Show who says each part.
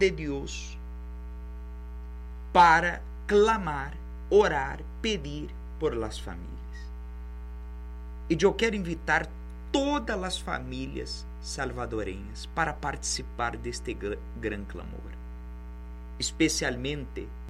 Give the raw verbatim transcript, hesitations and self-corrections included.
Speaker 1: de Deus para clamar, orar, pedir por las famílias. E eu quero invitar todas as famílias salvadorenhas para participar deste gran clamor, especialmente